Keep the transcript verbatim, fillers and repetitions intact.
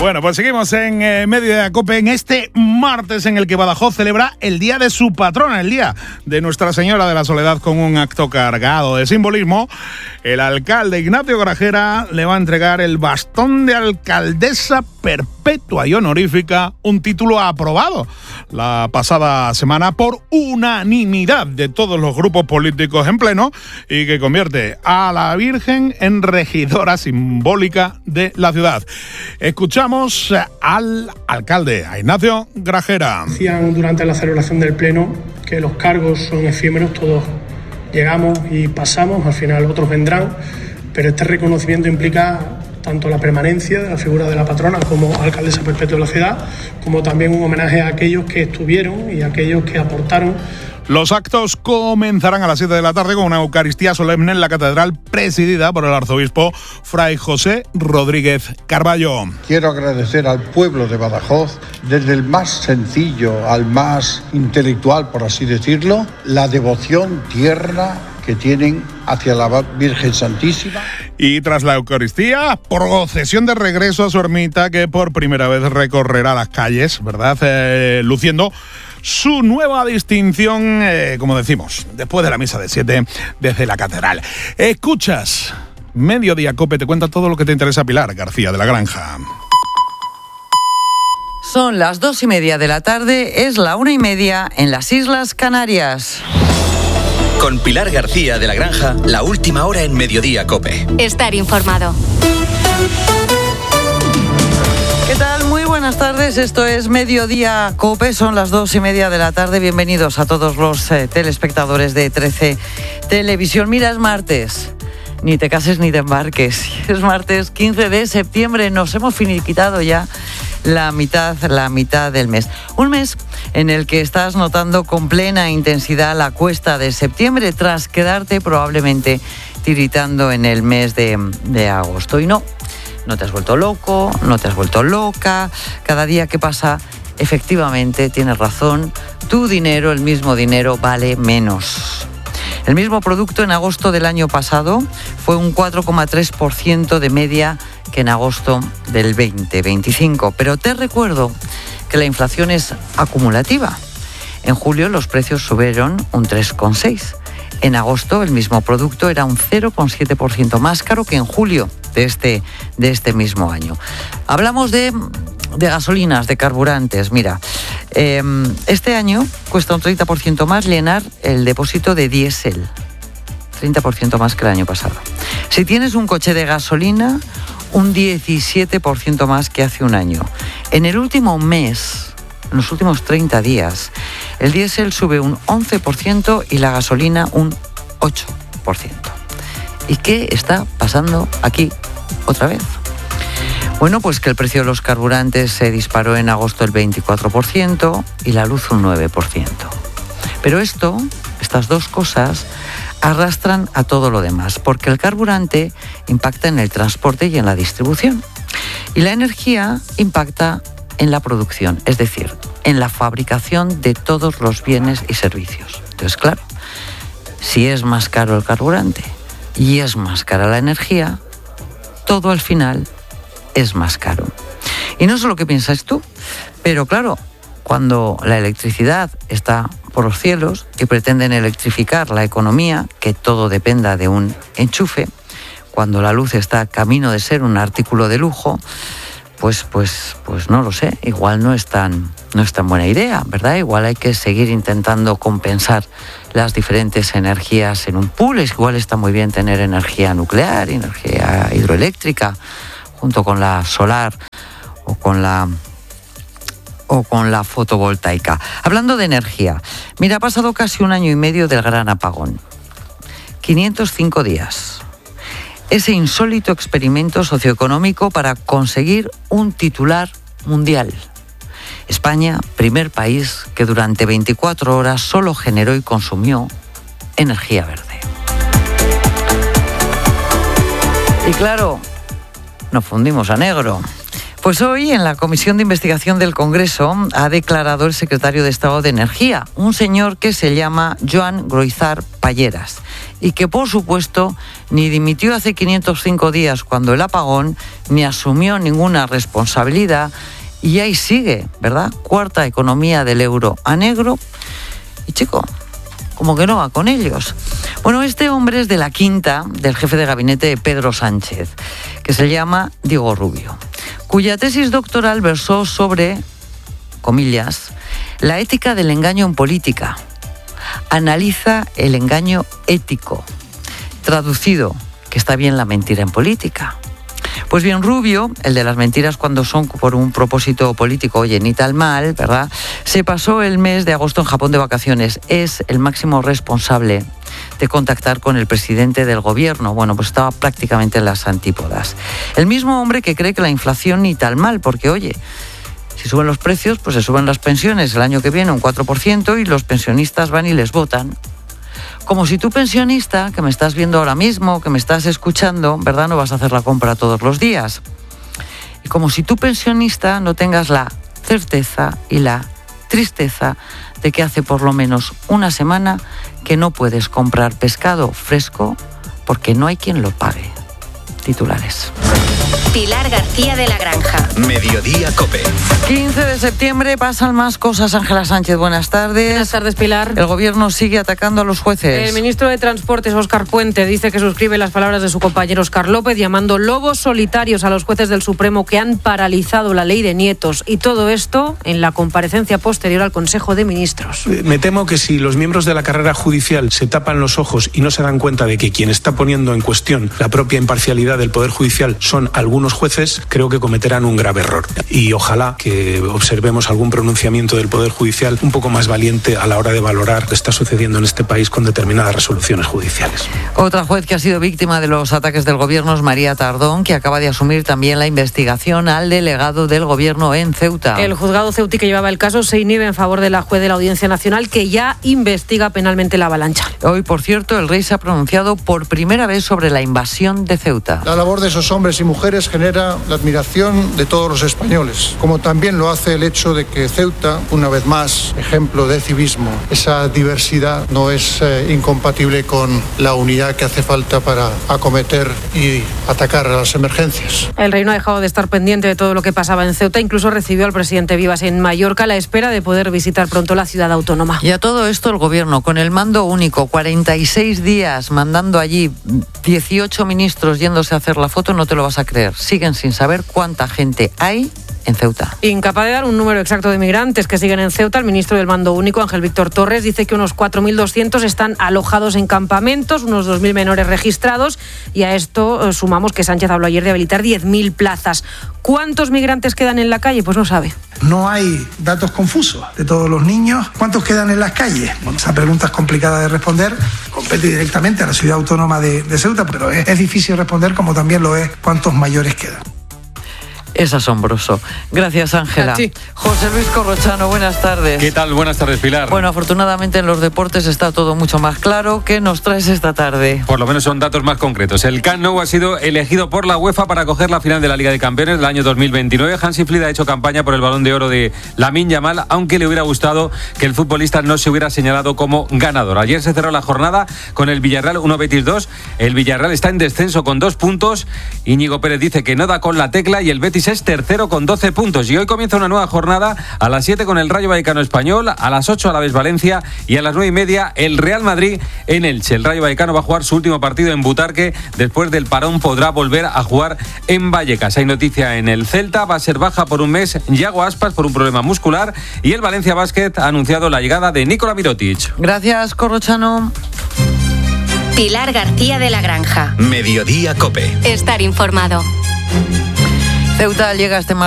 Bueno, pues seguimos en eh, Mediodía Cope en este martes en el que Badajoz celebra el día de su patrona, el día de Nuestra Señora de la Soledad, con un acto cargado de simbolismo. El alcalde Ignacio Grajera le va a entregar el bastón de alcaldesa perpetua y honorífica, un título aprobado la pasada semana por unanimidad de todos los grupos políticos en pleno y que convierte a la Virgen en regidora simbólica de la ciudad. Escuchamos al alcalde, a Ignacio Grajera. Decían durante la celebración del pleno que los cargos son efímeros, todos llegamos y pasamos, al final otros vendrán, pero este reconocimiento implica tanto la permanencia de la figura de la patrona como alcaldesa perpetua de la ciudad, como también un homenaje a aquellos que estuvieron y a aquellos que aportaron. Los actos comenzarán a las siete de la tarde con una Eucaristía solemne en la catedral presidida por el arzobispo Fray José Rodríguez Carballo. Quiero agradecer al pueblo de Badajoz, desde el más sencillo al más intelectual, por así decirlo, la devoción tierna que tienen hacia la Virgen Santísima. Y tras la Eucaristía, procesión de regreso a su ermita, que por primera vez recorrerá las calles, ¿verdad? Eh, luciendo su nueva distinción, eh, como decimos, después de la misa de siete desde la catedral. Escuchas Mediodía Cope, te cuenta todo lo que te interesa. Pilar García de la Granja. Son las dos y media de la tarde, es la una y media en las Islas Canarias. Con Pilar García de la Granja, la última hora en Mediodía Cope. Estar informado. ¿Qué tal? Muy buenas tardes, esto es Mediodía Cope, son las dos y media de la tarde. Bienvenidos a todos los eh, telespectadores de trece Televisión. Mira, es martes, ni te cases ni te embarques. Es martes quince de septiembre, nos hemos finiquitado ya la mitad, la mitad del mes. Un mes en el que estás notando con plena intensidad la cuesta de septiembre tras quedarte probablemente tiritando en el mes de, de agosto. Y no, no te has vuelto loco, no te has vuelto loca. Cada día que pasa, efectivamente, tienes razón, tu dinero, el mismo dinero, vale menos. El mismo producto en agosto del año pasado fue un cuatro coma tres por ciento de media que en agosto del veinte veinticinco. Pero te recuerdo que la inflación es acumulativa. En julio los precios subieron un tres coma seis por ciento. En agosto el mismo producto era un cero coma siete por ciento más caro que en julio de este, de este mismo año. Hablamos de, de gasolinas, de carburantes. Mira, eh, este año cuesta un treinta por ciento más llenar el depósito de diésel. treinta por ciento más que el año pasado. Si tienes un coche de gasolina, un diecisiete por ciento más que hace un año. En el último mes, en los últimos treinta días, el diésel sube un once por ciento y la gasolina un ocho por ciento. ¿Y qué está pasando aquí otra vez? Bueno, pues que el precio de los carburantes se disparó en agosto el veinticuatro por ciento y la luz un nueve por ciento. Pero esto, estas dos cosas, arrastran a todo lo demás, porque el carburante impacta en el transporte y en la distribución. Y la energía impacta en la producción, es decir, en la fabricación de todos los bienes y servicios. Entonces, claro, si es más caro el carburante y es más cara la energía, todo al final es más caro. Y no sé lo que piensas tú, pero claro, cuando la electricidad está por los cielos y pretenden electrificar la economía, que todo dependa de un enchufe, cuando la luz está camino de ser un artículo de lujo, pues, pues, pues no lo sé, igual no es tan, no es tan buena idea, ¿verdad? Igual hay que seguir intentando compensar las diferentes energías en un pool. Igual está muy bien tener energía nuclear, energía hidroeléctrica, junto con la solar o con la... o con la fotovoltaica. Hablando de energía, mira, ha pasado casi un año y medio del gran apagón. quinientos cinco días. Ese insólito experimento socioeconómico para conseguir un titular mundial. España, primer país que durante veinticuatro horas solo generó y consumió energía verde. Y claro, nos fundimos a negro. Pues hoy en la Comisión de Investigación del Congreso ha declarado el secretario de Estado de Energía, un señor que se llama Joan Groizar Palleras y que por supuesto ni dimitió hace quinientos cinco días cuando el apagón, ni asumió ninguna responsabilidad y ahí sigue, ¿verdad? Cuarta economía del euro a negro y chico, como que no va con ellos. Bueno, este hombre es de la quinta del jefe de gabinete de Pedro Sánchez, que se llama Diego Rubio, cuya tesis doctoral versó sobre, comillas, la ética del engaño en política. Analiza el engaño ético. Traducido, que está bien la mentira en política. Pues bien, Rubio, el de las mentiras cuando son por un propósito político, oye, ni tal mal, ¿verdad? Se pasó el mes de agosto en Japón de vacaciones. Es el máximo responsable de contactar con el presidente del gobierno. Bueno, pues estaba prácticamente en las antípodas. El mismo hombre que cree que la inflación ni tal mal, porque, oye, si suben los precios, pues se suben las pensiones el año que viene un cuatro por ciento y los pensionistas van y les votan. Como si tú, pensionista, que me estás viendo ahora mismo, que me estás escuchando, ¿verdad? No vas a hacer la compra todos los días. Y como si tú, pensionista, no tengas la certeza y la tristeza de que hace por lo menos una semana que no puedes comprar pescado fresco porque no hay quien lo pague. Titulares. Pilar García de la Granja. Mediodía COPE. quince de septiembre pasan más cosas. Ángela Sánchez, buenas tardes. Buenas tardes, Pilar. El gobierno sigue atacando a los jueces. El ministro de Transportes, Óscar Puente, dice que suscribe las palabras de su compañero Óscar López, llamando lobos solitarios a los jueces del Supremo que han paralizado la ley de nietos. Y todo esto en la comparecencia posterior al Consejo de Ministros. Me temo que si los miembros de la carrera judicial se tapan los ojos y no se dan cuenta de que quien está poniendo en cuestión la propia imparcialidad del Poder Judicial son algunos jueces, creo que cometerán un grave error. Y ojalá que observemos algún pronunciamiento del Poder Judicial un poco más valiente a la hora de valorar lo que está sucediendo en este país con determinadas resoluciones judiciales. Otra juez que ha sido víctima de los ataques del gobierno es María Tardón, que acaba de asumir también la investigación al delegado del gobierno en Ceuta. El juzgado ceutí que llevaba el caso se inhibe en favor de la juez de la Audiencia Nacional, que ya investiga penalmente la avalancha. Hoy, por cierto, el rey se ha pronunciado por primera vez sobre la invasión de Ceuta. La labor de esos hombres y mujeres genera la admiración de todos los españoles, como también lo hace el hecho de que Ceuta, una vez más, ejemplo de civismo. Esa diversidad no es eh, incompatible con la unidad que hace falta para acometer y atacar a las emergencias. El rey no ha dejado de estar pendiente de todo lo que pasaba en Ceuta, incluso recibió al presidente Vivas en Mallorca a la espera de poder visitar pronto la ciudad autónoma. Y a todo esto el gobierno, con el mando único, cuarenta y seis días mandando allí dieciocho ministros yéndose a hacer la foto, no te lo vas a creer. Siguen sin saber cuánta gente hay en Ceuta. Incapaz de dar un número exacto de migrantes que siguen en Ceuta, el ministro del Mando Único, Ángel Víctor Torres, dice que unos cuatro mil doscientos están alojados en campamentos, unos dos mil menores registrados, y a esto eh, sumamos que Sánchez habló ayer de habilitar diez mil plazas. ¿Cuántos migrantes quedan en la calle? Pues no sabe. No hay datos confusos de todos los niños. ¿Cuántos quedan en las calles? Bueno, esa pregunta es complicada de responder. Compete directamente a la ciudad autónoma de, de Ceuta, pero es, es difícil responder, como también lo es cuántos mayores quedan. Es asombroso. Gracias, Ángela. José Luis Corrochano, buenas tardes. ¿Qué tal? Buenas tardes, Pilar. Bueno, afortunadamente en los deportes está todo mucho más claro. ¿Qué nos traes esta tarde? Por lo menos son datos más concretos. El Camp Nou ha sido elegido por la UEFA para acoger la final de la Liga de Campeones del año dos mil veintinueve. Hansi Flick ha hecho campaña por el Balón de Oro de Lamine Yamal, aunque le hubiera gustado que el futbolista no se hubiera señalado como ganador. Ayer se cerró la jornada con el Villarreal uno Betis dos. El Villarreal está en descenso con dos puntos. Íñigo Pérez dice que no da con la tecla y el Betis es tercero con doce puntos. Y hoy comienza una nueva jornada a las siete con el Rayo Vallecano Español, a las ocho Alavés Valencia y a las nueve y media el Real Madrid en Elche. El Rayo Vallecano va a jugar su último partido en Butarque. Después del parón podrá volver a jugar en Vallecas. Hay noticia en el Celta, va a ser baja por un mes Yago Aspas por un problema muscular y el Valencia Basket ha anunciado la llegada de Nikola Mirotic. Gracias, Corrochano. Pilar García de la Granja. Mediodía COPE. Estar informado. Ceuta llega este